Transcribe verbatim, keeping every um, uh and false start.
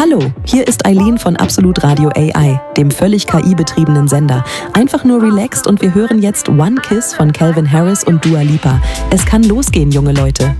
Hallo, hier ist Eileen von Absolut Radio A I, dem völlig K I-betriebenen Sender. Einfach nur relaxed und wir hören jetzt One Kiss von Calvin Harris und Dua Lipa. Es kann losgehen, junge Leute.